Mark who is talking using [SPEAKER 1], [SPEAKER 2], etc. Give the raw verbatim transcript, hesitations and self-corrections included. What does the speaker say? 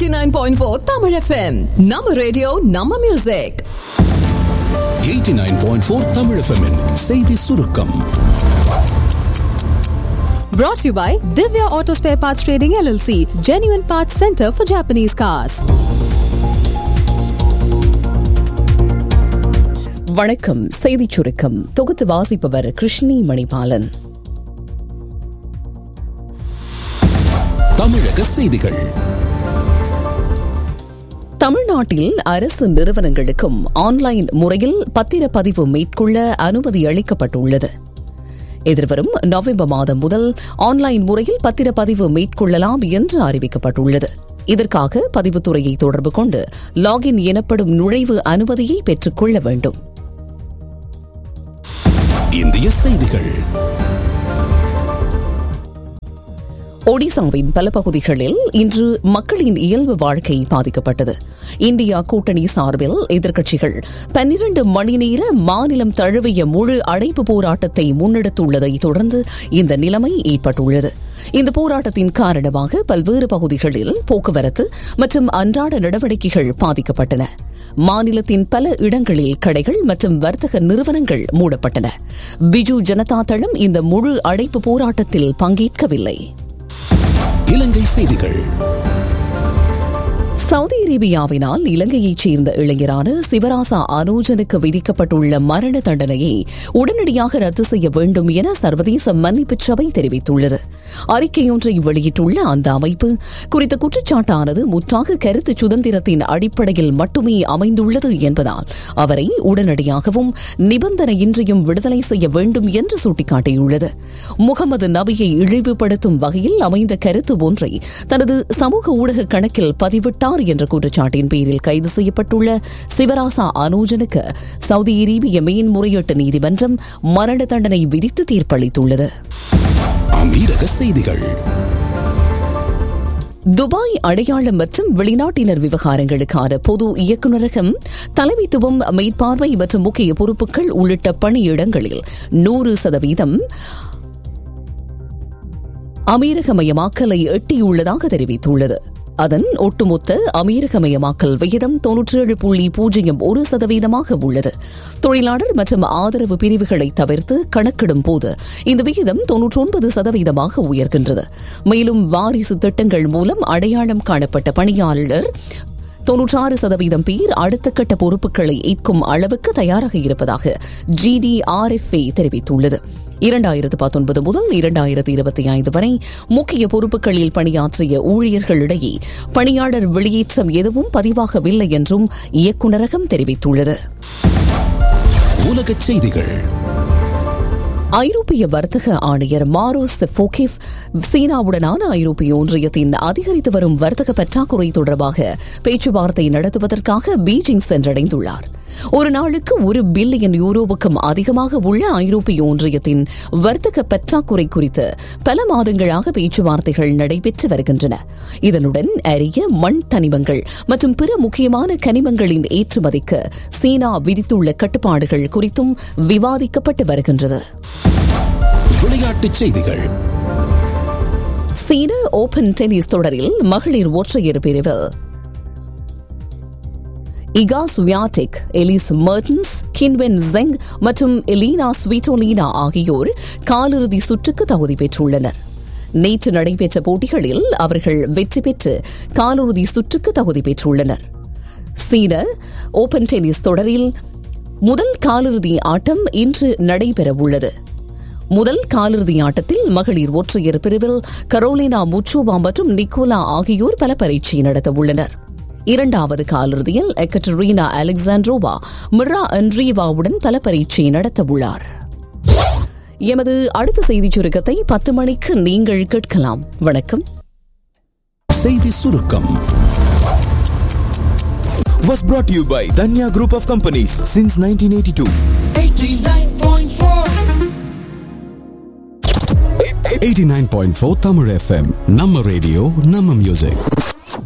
[SPEAKER 1] eighty-nine point four Tamil F M. நம்ம radio நம்ம music.
[SPEAKER 2] eighty-nine point four Tamil F M -இன் செய்தி சுருக்கம்.
[SPEAKER 3] Brought to you by Divya Auto Spare Parts Trading L L C, Genuine Parts Center for Japanese Cars.
[SPEAKER 4] வணக்கம். செய்தி சுருக்கம் தொகுத்து வாசிப்பவர் கிருஷ்ணி மணிபாலன்.
[SPEAKER 2] தமிழக செய்திகள்.
[SPEAKER 4] தமிழ்நாட்டில் அரசு நிறுவனங்களுக்கும் ஆன்லைன் முறையில் பத்திரப்பதிவு மேற்கொள்ள அனுமதி அளிக்கப்பட்டுள்ளது. எதிர்வரும் நவம்பர் மாதம் முதல் ஆன்லைன் முறையில் பத்திரப்பதிவு மேற்கொள்ளலாம் என்று அறிவிக்கப்பட்டுள்ளது. இதற்காக பதிவுத்துறையை தொடர்பு கொண்டு லாகின் எனப்படும் நுழைவு அனுமதியை பெற்றுக் கொள்ள வேண்டும்.
[SPEAKER 2] இந்திய செய்திகள்.
[SPEAKER 4] ஒடிசாவின் பல பகுதிகளில் இன்று மக்களின் இயல்பு வாழ்க்கை பாதிக்கப்பட்டது. இந்தியா கூட்டணி சார்பில் எதிர்க்கட்சிகள் பன்னிரண்டு மணி நேர மாநிலம் தழுவிய முழு அடைப்பு போராட்டத்தை முன்னெடுத்துள்ளதை தொடர்ந்து இந்த நிலைமை ஏற்பட்டுள்ளது. இந்த போராட்டத்தின் காரணமாக பல்வேறு பகுதிகளில் போக்குவரத்து மற்றும் அன்றாட நடவடிக்கைகள் பாதிக்கப்பட்டன. மாநிலத்தின் பல இடங்களில் கடைகள் மற்றும் வர்த்தக நிறுவனங்கள் மூடப்பட்டன. பிஜு ஜனதா தளம் இந்த முழு அடைப்பு போராட்டத்தில் பங்கேற்கவில்லை.
[SPEAKER 2] இலங்கை செய்திகள்.
[SPEAKER 4] சவுதி அரேபியாவினால் இலங்கையைச் சேர்ந்த இளைஞரான சிவராசா அனோஜனுக்கு விதிக்கப்பட்டுள்ள மரண தண்டனையை உடனடியாக ரத்து செய்ய வேண்டும் என சர்வதேச மன்னிப்பு சபை தெரிவித்துள்ளது. அறிக்கையொன்றை வெளியிட்டுள்ள அந்த அமைப்பு குறித்த குற்றச்சாட்டானது முற்றாக கருத்து சுதந்திரத்தின் அடிப்படையில் மட்டுமே அமைந்துள்ளது என்பதால் அவரை உடனடியாகவும் நிபந்தனையின்றியும் விடுதலை செய்ய வேண்டும் என்று சுட்டிக்காட்டியுள்ளது. முகமது நபியை இழிவுபடுத்தும் வகையில் அமைந்த கருத்து ஒன்றை தனது சமூக ஊடக கணக்கில் பதிவிட்டார் என்ற குற்றச்சாட்டின் பேரில் கைது செய்யப்பட்டுள்ள சிவராசா அனோஜனுக்கு சவுதி அரேபிய மேன்முறையீட்டு நீதிமன்றம் மரண தண்டனை விதித்து தீர்ப்பளித்துள்ளது.
[SPEAKER 2] அமீரக செய்திகள்.
[SPEAKER 4] துபாய் அடையாளம் மற்றும் வெளிநாட்டினர் விவகாரங்களுக்கான பொது இயக்குநரகம் தலைமைத்துவம், மேற்பார்வை மற்றும் முக்கிய பொறுப்புகள் உள்ளிட்ட பணியிடங்களில் நூறு சதவீதம் அமீரகமயமாக்கலை எட்டியுள்ளதாக தெரிவித்துள்ளது. அதன் ஒட்டுமொத்த அமீரகமயமாக்கல் விகிதம் தொன்னூற்றி ஏழு புள்ளி பூஜ்ஜியம் ஒரு சதவீதமாக உள்ளது. தொழிலாளர் மற்றும் ஆதரவு பிரிவுகளை தவிர்த்து கணக்கிடும் போது இந்த விகிதம் தொன்னூற்றி ஒன்பது சதவீதமாக உயர்கின்றது. மேலும் வாரிசு திட்டங்கள் மூலம் அடையாளம் காணப்பட்ட பணியாளர் தொன்னூற்றாறு சதவீதம் பேர் அடுத்த கட்ட பொறுப்புகளை ஏற்கும் அளவுக்கு தயாராக இருப்பதாக ஜிடிஆர்எஃப்ஏ தெரிவித்துள்ளது. இரண்டாயிரத்து பத்தொன்பது முதல் இரண்டாயிரத்து இருபத்தி ஐந்து வரை முக்கிய பொறுப்புகளில் பணியாற்றிய ஊழியர்களிடையே பணியாளர் வெளியேற்றம் எதுவும் பதிவாகவில்லை என்றும் இயக்குநரகம் தெரிவித்துள்ளது.
[SPEAKER 2] உலகச் செய்திகள்.
[SPEAKER 4] ஐரோப்பிய வர்த்தக ஆணையர் மாரோஸ் செஃபோகிவ் சீனாவுடனான ஐரோப்பிய ஒன்றியத்தின் அதிகரித்து வரும் வர்த்தக பற்றாக்குறை தொடர்பாக பேச்சுவார்த்தை நடத்துவதற்காக பீஜிங் சென்றடைந்துள்ளார். ஒரு நாளுக்கு ஒரு பில்லியன் யூரோவுக்கும் அதிகமாக உள்ள ஐரோப்பிய ஒன்றியத்தின் வர்த்தக பற்றாக்குறை குறித்து பல மாதங்களாக பேச்சுவார்த்தைகள் நடைபெற்று வருகின்றன. இதனுடன் அரிய மண் தனிமங்கள் மற்றும் பிற முக்கியமான கனிமங்களின் ஏற்றுமதிக்கு சீனா விதித்துள்ள கட்டுப்பாடுகள் குறித்தும் விவாதிக்கப்பட்டு வருகின்றது.
[SPEAKER 2] விளையாட்டுச் செய்திகள்.
[SPEAKER 4] சீன ஓபன் டென்னிஸ் தொடரில் மகளிர் ஒற்றையர் பிரிவில் இகா சுவியாடெக், எலிஸ் மெர்டன்ஸ், கின்வென் ஜெங் மற்றும் எலீனா ஸ்வீட்டோலினா ஆகியோர் காலிறுதி சுற்றுக்கு தகுதி பெற்றுள்ளனர். நேற்று நடைபெற்ற போட்டிகளில் அவர்கள் வெற்றி பெற்று காலிறுதி சுற்றுக்கு தகுதி பெற்றுள்ளனர். சீன ஓபன் டென்னிஸ் தொடரில் முதல் காலிறுதி ஆட்டம் இன்று நடைபெறவுள்ளது. முதல் காலிறுதி ஆட்டத்தில் மகளிர் ஒற்றையர் பிரிவில் கரோலினா முச்சோவா மற்றும் நிக்கோலா ஆகியோர் பல பரீட்சை நடத்தவுள்ளனர். இரண்டாவது காலிறுதியில் எக்கட்டரீனா அலெக்சாண்ட்ரோவா மிரா அண்ட்ரீவாவுடன் பல பரீட்சை நடத்தவுள்ளார். எமது அடுத்த செய்திச் சுருக்கத்தை பத்து மணிக்கு நீங்கள் கேட்கலாம். வணக்கம்.
[SPEAKER 2] செய்தி சுருக்கம்
[SPEAKER 5] was brought to you by Danya Group of Companies since nineteen eighty-two. eighty-nine point four eighty-nine point four Tamil F M. Namma radio, Namma music.